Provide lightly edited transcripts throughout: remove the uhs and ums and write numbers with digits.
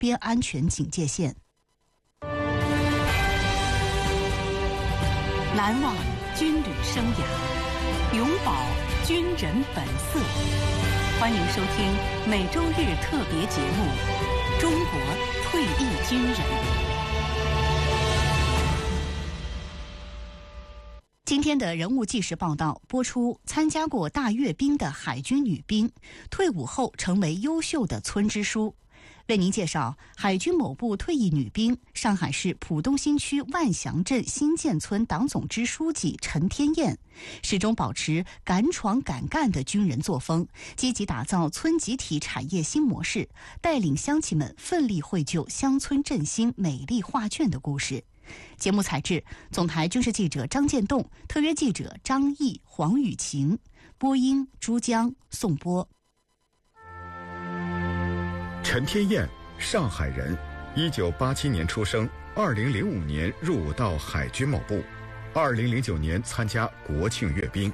边安全警戒线。 难忘军旅生涯，永葆军人本色。欢迎收听每周日特别节目《中国退役军人》。 今天的人物纪实报道播出，参加过大阅兵的海军女兵，退伍后成为优秀的村支书。为您介绍海军某部退役女兵、上海市浦东新区万祥镇新建村党总支书记陈天燕，始终保持敢闯敢干的军人作风，积极打造村集体产业新模式，带领乡亲们奋力绘就乡村振兴美丽画卷的故事。节目采制总台军事记者张建栋，特约记者张毅、黄雨晴，播音珠江、宋波。 陈天燕，上海人，1987年出生，2005年入伍到海军某部，2009年参加国庆阅兵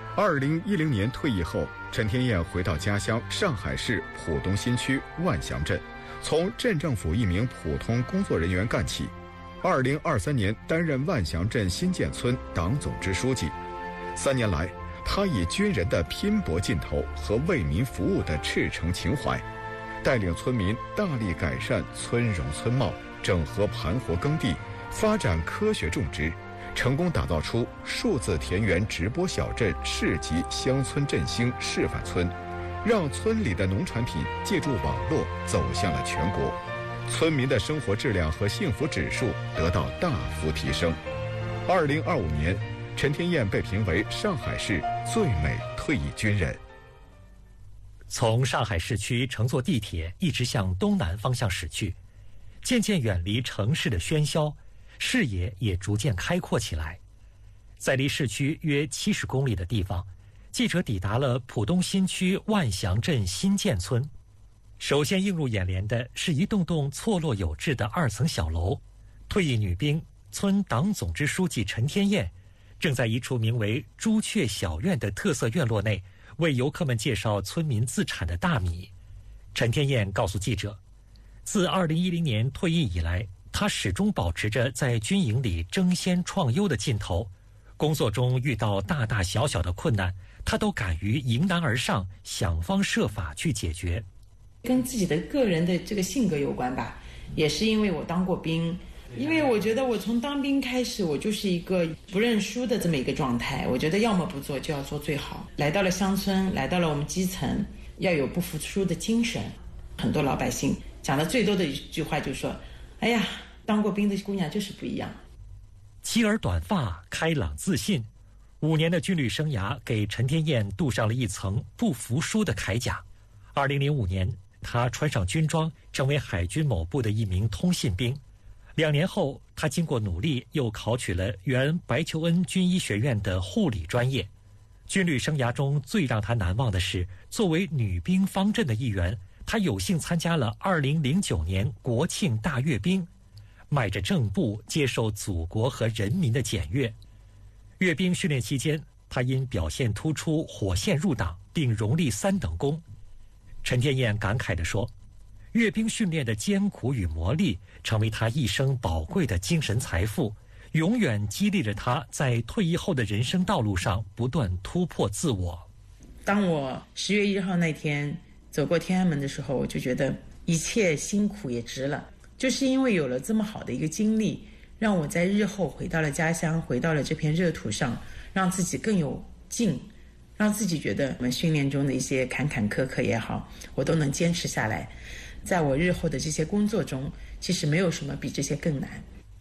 ，2010年退役后，陈天燕回到家乡上海市浦东新区万祥镇，从镇政府一名普通工作人员干起。2023年担任万祥镇新建村党总支书记。3年来，他以军人的拼搏劲头和为民服务的赤诚情怀，带领村民大力改善村容村貌，整合盘活耕地，发展科学种植，成功打造出数字田园直播小镇市级乡村振兴示范村，让村里的农产品借助网络走向了全国，村民的生活质量和幸福指数得到大幅提升。2025年，陈天燕被评为上海市最美退役军人。 从上海市区乘坐地铁一直向东南方向驶去，渐渐远离城市的喧嚣，视野也逐渐开阔起来。在离市区约70公里的地方，记者抵达了浦东新区万祥镇新建村。首先映入眼帘的是一栋栋错落有致的2层小楼。退役女兵、村党总支书记陈天燕正在一处名为朱雀小院的特色院落内为游客们介绍村民自产的大米。陈天燕告诉记者，自2010年退役以来，她始终保持着在军营里争先创优的劲头，工作中遇到大大小小的困难，她都敢于迎难而上，想方设法去解决。 跟自己的个人的这个性格有关吧，也是因为我当过兵，因为我觉得我从当兵开始，我就是一个不认输的这么一个状态，我觉得要么不做就要做最好。来到了乡村，来到了我们基层，要有不服输的精神。很多老百姓讲的最多的一句话就是说，哎呀，当过兵的姑娘就是不一样。 齐耳短发，开朗自信，5年的军旅生涯给陈天燕镀上了一层不服输的铠甲。2005年，他穿上军装，成为海军某部的一名通信兵。2年后，他经过努力，又考取了原白求恩军医学院的护理专业。军旅生涯中最让他难忘的是，作为女兵方阵的一员，他有幸参加了2009年国庆大阅兵，迈着正步接受祖国和人民的检阅。阅兵训练期间，他因表现突出火线入党，并荣立3等功。陈天燕感慨地说，阅兵训练的艰苦与磨砺成为他一生宝贵的精神财富，永远激励着他在退役后的人生道路上不断突破自我。 当我10月1号那天走过天安门的时候，我就觉得一切辛苦也值了，就是因为有了这么好的一个经历，让我在日后回到了家乡，回到了这片热土上，让自己更有劲，让自己觉得我们训练中的一些坎坎坷坷也好，我都能坚持下来。在我日后的这些工作中，其实没有什么比这些更难。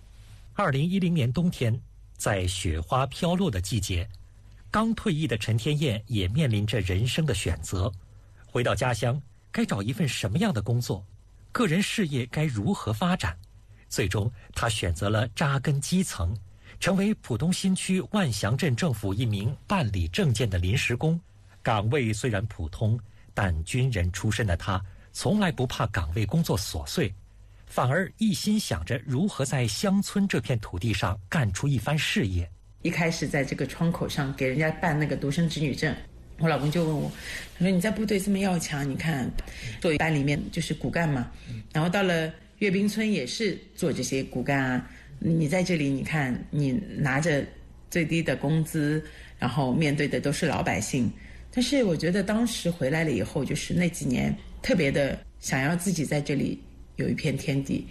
2010年冬天，在雪花飘落的季节，刚退役的陈天燕也面临着人生的选择。回到家乡，该找一份什么样的工作？个人事业该如何发展？最终，他选择了扎根基层，成为浦东新区万祥镇政府一名办理证件的临时工。岗位虽然普通，但军人出身的他从来不怕岗位工作琐碎，反而一心想着如何在乡村这片土地上干出一番事业。 一开始在这个窗口上给人家办那个独生子女证， 我老公就问我，他说你在部队这么要强，你看做班里面就是骨干嘛，然后到了阅兵村也是做这些骨干啊，你在这里你看你拿着最低的工资，然后面对的都是老百姓。但是我觉得当时回来了以后，就是那几年特别的想要自己在这里有一片天地。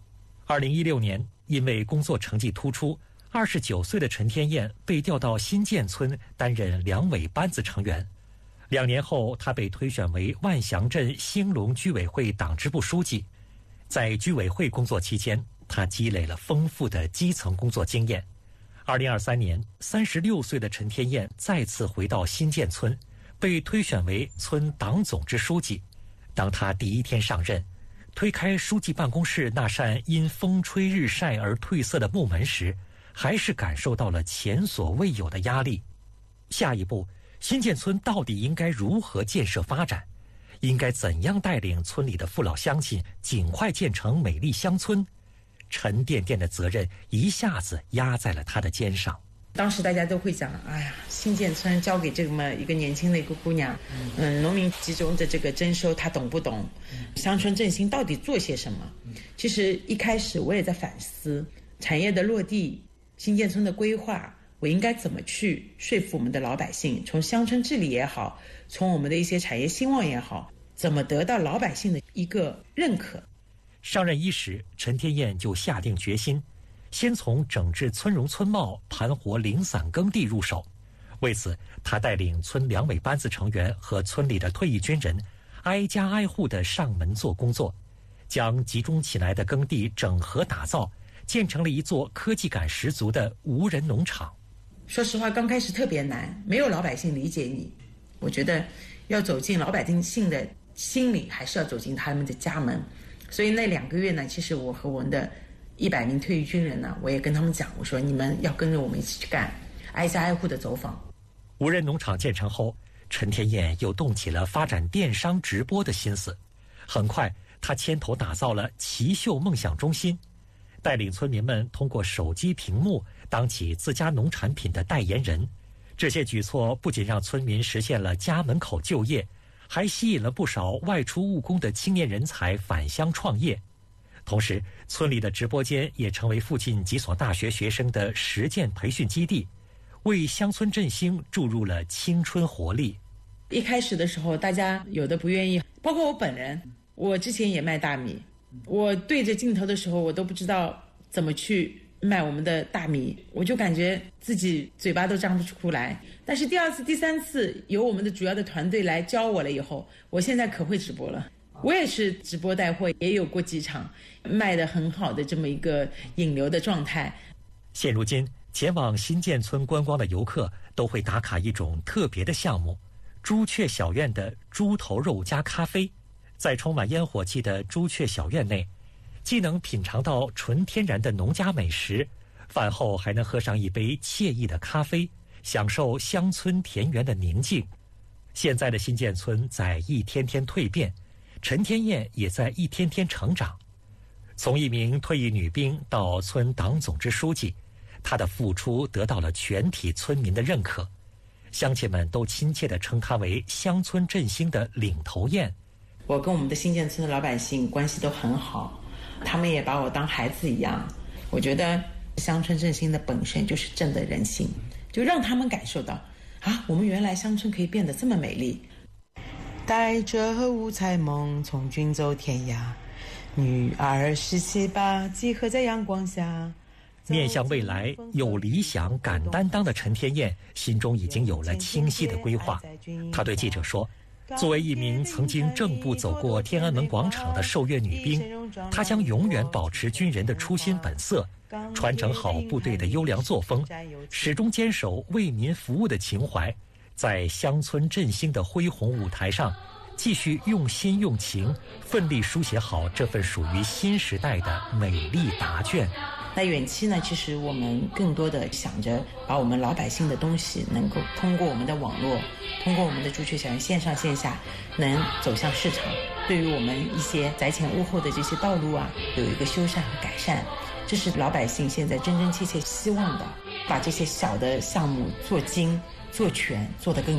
2016年，因为工作成绩突出，29岁的陈天燕被调到新建村担任两委班子成员。2年后，她被推选为万祥镇兴隆居委会党支部书记。在居委会工作期间，她积累了丰富的基层工作经验。2023年，36岁的陈天燕再次回到新建村，被推选为村党总支书记。当她第一天上任，推开书记办公室那扇因风吹日晒而褪色的木门时，还是感受到了前所未有的压力。下一步，新建村到底应该如何建设发展？应该怎样带领村里的父老乡亲尽快建成美丽乡村？沉甸甸的责任一下子压在了他的肩上。 当时大家都会讲，哎呀，新建村交给这么一个年轻的一个姑娘，农民集中的这个征收，她懂不懂？乡村振兴到底做些什么？其实一开始我也在反思产业的落地，新建村的规划，我应该怎么去说服我们的老百姓？从乡村治理也好，从我们的一些产业兴旺也好，怎么得到老百姓的一个认可？ 上任伊始，陈天燕就下定决心，先从整治村容村貌、盘活零散耕地入手。为此，他带领村两委班子成员和村里的退役军人，挨家挨户地上门做工作，将集中起来的耕地整合打造，建成了一座科技感十足的无人农场。 说实话，刚开始特别难，没有老百姓理解你。我觉得要走进老百姓的心里，还是要走进他们的家门。所以那2个月呢，其实我和我们的100名退役军人呢，我也跟他们讲，我说你们要跟着我们一起去干，挨家挨户的走访。 无人农场建成后，陈天燕又动起了发展电商直播的心思。很快，他牵头打造了奇秀梦想中心，带领村民们通过手机屏幕当起自家农产品的代言人。这些举措不仅让村民实现了家门口就业，还吸引了不少外出务工的青年人才返乡创业。同时，村里的直播间也成为附近几所大学学生的实践培训基地，为乡村振兴注入了青春活力。 一开始的时候，大家有的不愿意，包括我本人，我之前也卖大米，我对着镜头的时候，我都不知道怎么去卖我们的大米，我就感觉自己嘴巴都张不出来。但是第2次、第3次有我们的主要的团队来教我了以后，我现在可会直播了。我也是直播带货，也有过几场卖得很好的这么一个引流的状态。 现如今，前往新建村观光的游客都会打卡一种特别的项目——朱雀小院的猪头肉加咖啡。在充满烟火气的朱雀小院内，既能品尝到纯天然的农家美食，饭后还能喝上一杯惬意的咖啡，享受乡村田园的宁静。现在的新建村在一天天蜕变，陈天燕也在一天天成长。从一名退役女兵到村党总支书记，她的付出得到了全体村民的认可，乡亲们都亲切地称她为乡村振兴的领头雁。 我跟我们的新建村的老百姓关系都很好，他们也把我当孩子一样。我觉得乡村振兴的本身就是正的人心，就让他们感受到啊，我们原来乡村可以变得这么美丽。带着五彩梦从军走天涯，女儿17、18集合在阳光下。 面向未来，有理想、敢担当的陈天燕心中已经有了清晰的规划。她对记者说，作为一名曾经正步走过天安门广场的受阅女兵，她将永远保持军人的初心本色，传承好部队的优良作风，始终坚守为民服务的情怀，在乡村振兴的恢宏舞台上，继续用心用情，奋力书写好这份属于新时代的美丽答卷。 那远期呢，其实我们更多的想着把我们老百姓的东西能够通过我们的网络，通过我们的朱雀小院线上线下能走向市场，对于我们一些宅前屋后的这些道路啊，有一个修缮和改善，这是老百姓现在真真切切希望的，把这些小的项目做精做全，做得更远。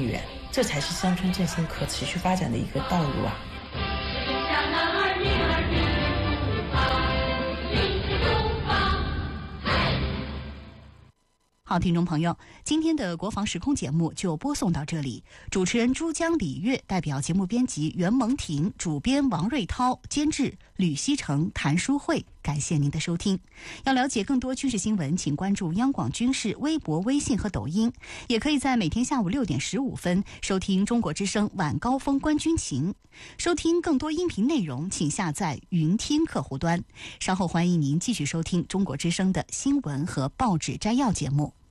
这才是乡村振兴可持续发展的一个道路啊。 好，听众朋友，今天的国防时空节目就播送到这里。主持人珠江李月，代表节目编辑袁蒙婷，主编王瑞涛，监制吕希成、谭淑慧。感谢您的收听。要了解更多军事新闻，请关注央广军事微博、微信和抖音，也可以在每天下午6点15分收听中国之声晚高峰观军情。收听更多音频内容，请下载云听客户端。稍后欢迎您继续收听中国之声的新闻和报纸摘要节目。